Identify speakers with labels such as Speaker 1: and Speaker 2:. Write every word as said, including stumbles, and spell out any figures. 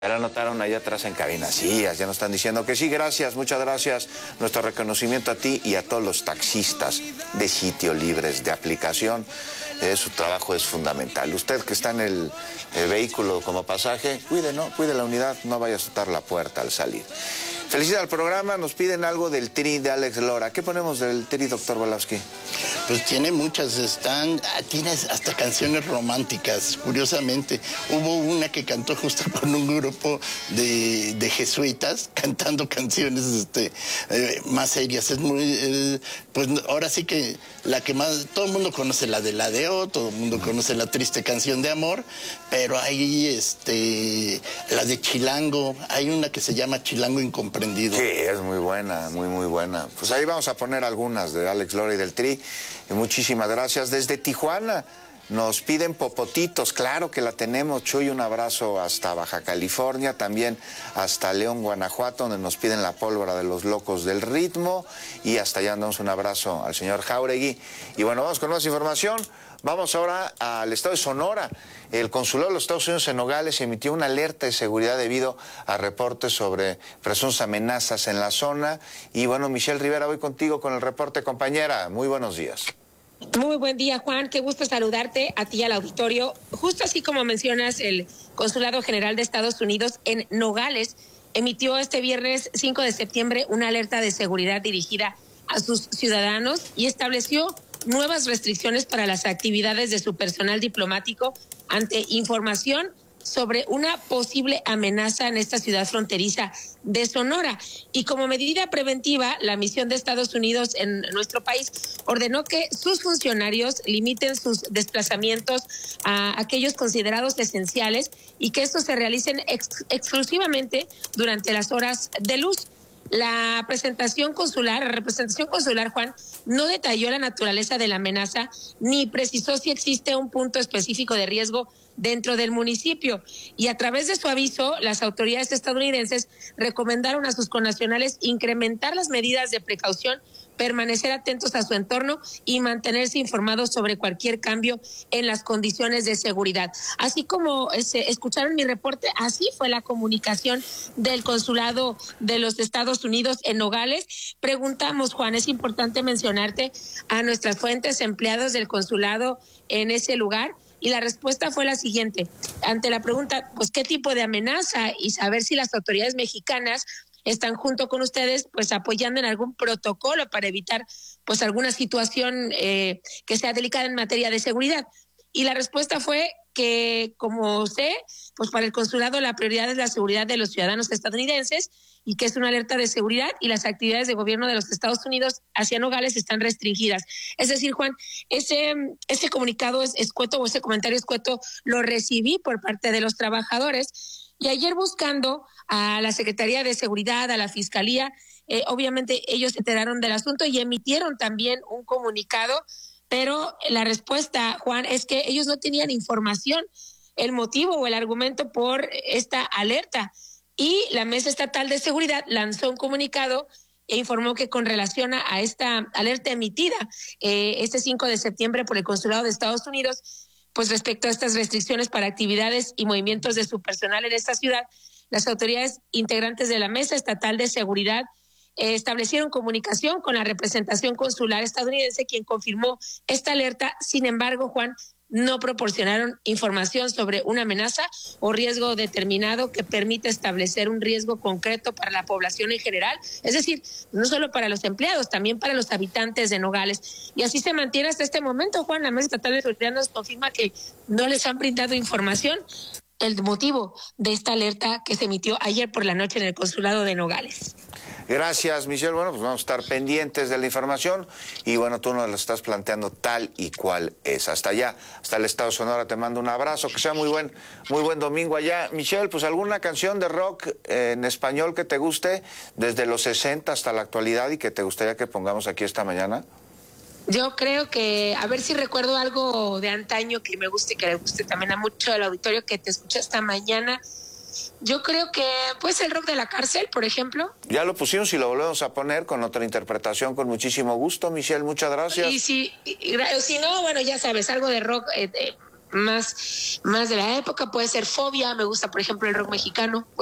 Speaker 1: Ya la anotaron allá atrás en cabina. Sí, ya nos están diciendo que sí. Gracias, muchas gracias. Nuestro reconocimiento a ti y a todos los taxistas de sitio libres de aplicación. Eh, su trabajo es fundamental. Usted que está en el, el vehículo como pasaje, cuide, ¿no? Cuide la unidad, no vaya a azotar la puerta al salir. Felicidad al programa. Nos piden algo del Tri de Alex Lora. ¿Qué ponemos del Tri, doctor Volowski?
Speaker 2: Pues tiene muchas, están, tiene hasta canciones románticas, curiosamente. Hubo una que cantó justo con un grupo de, de jesuitas, cantando canciones este, eh, más serias. Es muy, eh, pues ahora sí que la que más, todo el mundo conoce la de Ladeo, todo el mundo conoce la triste canción de amor, pero hay este, la de Chilango, hay una que se llama Chilango Incomprendido.
Speaker 1: Sí, es muy buena, muy, muy buena. Pues ahí vamos a poner algunas de Alex Lora y del Tri. Y muchísimas gracias. Desde Tijuana nos piden popotitos, claro que la tenemos. Chuy, un abrazo hasta Baja California, también hasta León, Guanajuato, donde nos piden la pólvora de los locos del ritmo. Y hasta allá damos un abrazo al señor Jauregui. Y bueno, vamos con más información. Vamos ahora al estado de Sonora. El consulado de los Estados Unidos en Nogales emitió una alerta de seguridad debido a reportes sobre presuntas amenazas en la zona. Y bueno, Michelle Rivera, voy contigo con el reporte, compañera. Muy buenos días.
Speaker 3: Muy buen día, Juan. Qué gusto saludarte a ti y al auditorio. Justo así como mencionas, el Consulado General de Estados Unidos en Nogales emitió este viernes cinco de septiembre una alerta de seguridad dirigida a sus ciudadanos y estableció nuevas restricciones para las actividades de su personal diplomático ante información sobre una posible amenaza en esta ciudad fronteriza de Sonora. Y como medida preventiva, la misión de Estados Unidos en nuestro país ordenó que sus funcionarios limiten sus desplazamientos a aquellos considerados esenciales y que estos se realicen ex exclusivamente durante las horas de luz. La presentación consular, la representación consular, Juan, no detalló la naturaleza de la amenaza ni precisó si existe un punto específico de riesgo dentro del municipio. Y a través de su aviso, las autoridades estadounidenses recomendaron a sus connacionales incrementar las medidas de precaución, permanecer atentos a su entorno y mantenerse informados sobre cualquier cambio en las condiciones de seguridad. Así como este, escucharon mi reporte, así fue la comunicación del Consulado de los Estados Unidos en Nogales. Preguntamos, Juan, es importante mencionarte a nuestras fuentes empleados del consulado en ese lugar, y la respuesta fue la siguiente. Ante la pregunta, pues, ¿qué tipo de amenaza? Y saber si las autoridades mexicanas están junto con ustedes, pues apoyando en algún protocolo para evitar pues alguna situación eh, que sea delicada en materia de seguridad. Y la respuesta fue que, como sé, pues para el consulado la prioridad es la seguridad de los ciudadanos estadounidenses y que es una alerta de seguridad y las actividades de gobierno de los Estados Unidos hacia Nogales están restringidas. Es decir, Juan, ese, ese comunicado es escueto o ese comentario escueto lo recibí por parte de los trabajadores. Y ayer, buscando a la Secretaría de Seguridad, a la Fiscalía, eh, obviamente ellos se enteraron del asunto y emitieron también un comunicado, pero la respuesta, Juan, es que ellos no tenían información, el motivo o el argumento por esta alerta. Y la Mesa Estatal de Seguridad lanzó un comunicado e informó que con relación a, a esta alerta emitida eh, este cinco de septiembre por el Consulado de Estados Unidos, pues respecto a estas restricciones para actividades y movimientos de su personal en esta ciudad, las autoridades integrantes de la Mesa Estatal de Seguridad eh, establecieron comunicación con la representación consular estadounidense, quien confirmó esta alerta. Sin embargo, Juan, no proporcionaron información sobre una amenaza o riesgo determinado que permita establecer un riesgo concreto para la población en general, es decir, no solo para los empleados, también para los habitantes de Nogales. Y así se mantiene hasta este momento, Juan. La Mesa Estatal de Seguridad nos confirma que no les han brindado información el motivo de esta alerta que se emitió ayer por la noche en el Consulado de Nogales.
Speaker 1: Gracias, Michelle. Bueno, pues vamos a estar pendientes de la información y bueno, tú nos lo estás planteando tal y cual es. Hasta allá, hasta el estado de Sonora, te mando un abrazo, que sea muy buen, muy buen domingo allá. Michelle, pues alguna canción de rock eh, en español que te guste desde los sesenta hasta la actualidad y que te gustaría que pongamos aquí esta mañana.
Speaker 3: Yo creo que, a ver si recuerdo algo de antaño que me guste y que le guste también a mucho del auditorio que te escucha esta mañana. Yo creo que, pues, el rock de la cárcel, por ejemplo.
Speaker 1: Ya lo pusimos y lo volvemos a poner con otra interpretación con muchísimo gusto, Michelle, muchas gracias.
Speaker 3: Y si, y, y, si no, bueno, ya sabes, algo de rock eh, eh, más, más de la época. Puede ser Fobia, me gusta, por ejemplo, el rock mexicano.